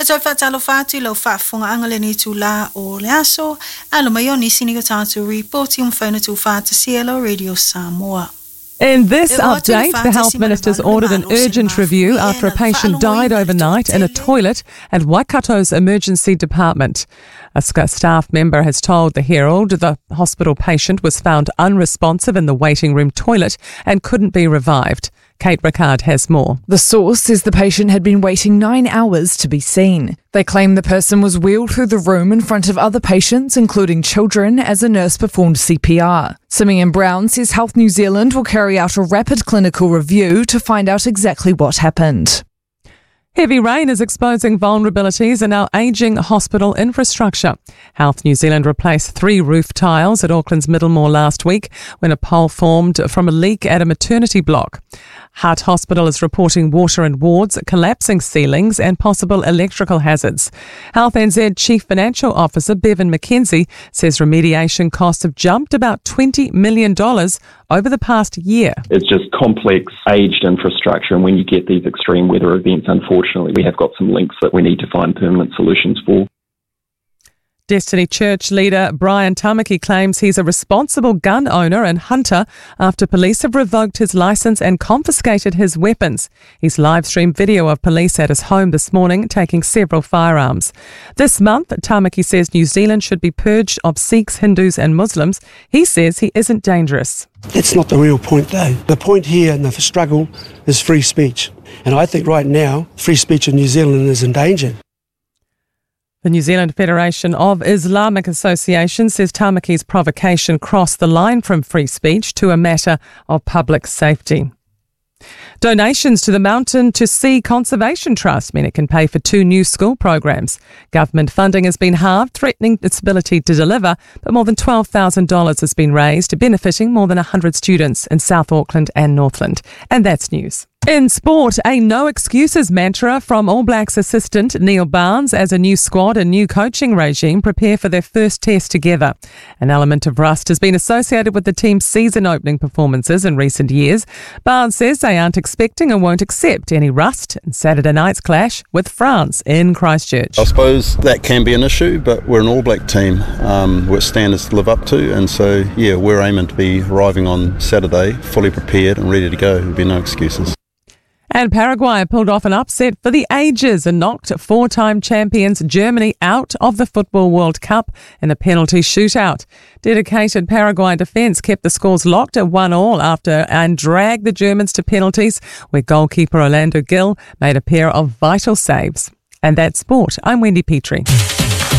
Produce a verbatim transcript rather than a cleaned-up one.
E toi whatalo whātu lau whaafunga angaleni tu la o le aso, alo mai o nisi ni tātou reporti um whaina tu whāta Cielo Radio Samoa. In this update, the Health Minister's ordered an urgent review after a patient died overnight in a toilet at Waikato's emergency department. A staff member has told the Herald the hospital patient was found unresponsive in the waiting room toilet and couldn't be revived. Kate Rickard has more. The source says the patient had been waiting nine hours to be seen. They claim the person was wheeled through the room in front of other patients, including children, as a nurse performed C P R. Simeon Brown says Health New Zealand will carry out a rapid clinical review to find out exactly what happened. Heavy rain is exposing vulnerabilities in our ageing hospital infrastructure. Health New Zealand replaced three roof tiles at Auckland's Middlemore last week when a pole formed from a leak at a maternity block. Hart Hospital is reporting water in wards, collapsing ceilings and possible electrical hazards. Health N Z Chief Financial Officer Bevan McKenzie says remediation costs have jumped about twenty million dollars over the past year. It's just complex, aged infrastructure, and when you get these extreme weather events, unfortunately, we have got some links that we need to find permanent solutions for. Destiny Church leader Brian Tamaki claims he's a responsible gun owner and hunter after police have revoked his licence and confiscated his weapons. He's live-streamed video of police at his home this morning taking several firearms. This month, Tamaki says New Zealand should be purged of Sikhs, Hindus and Muslims. He says he isn't dangerous. That's not the real point, though. The point here in the struggle is free speech. And I think right now, free speech in New Zealand is endangered. The New Zealand Federation of Islamic Associations says Tamaki's provocation crossed the line from free speech to a matter of public safety. Donations to the Mountain to Sea Conservation Trust mean it can pay for two new school programs. Government funding has been halved, threatening its ability to deliver, but more than twelve thousand dollars has been raised, benefiting more than one hundred students in South Auckland and Northland. And that's news. In sport, a no excuses mantra from All Blacks assistant Neil Barnes as a new squad and new coaching regime prepare for their first test together. An element of rust has been associated with the team's season opening performances in recent years. Barnes says they aren't expecting and won't accept any rust in Saturday night's clash with France in Christchurch. I suppose that can be an issue, but we're an All Black team um, with standards to live up to, and so yeah, we're aiming to be arriving on Saturday fully prepared and ready to go. There'll be no excuses. And Paraguay pulled off an upset for the ages and knocked four-time champions Germany out of the Football World Cup in a penalty shootout. Dedicated Paraguay defence kept the scores locked at one all after and dragged the Germans to penalties, where goalkeeper Orlando Gil made a pair of vital saves. And that's sport. I'm Wendy Petrie.